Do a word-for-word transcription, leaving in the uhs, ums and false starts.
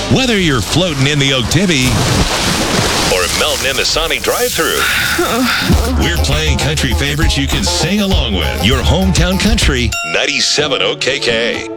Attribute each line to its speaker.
Speaker 1: Whether you're floating in the Oktibbe or melting in the Sonic drive-thru, we're playing country favorites you can sing along with. Your hometown country, ninety-seven O K K.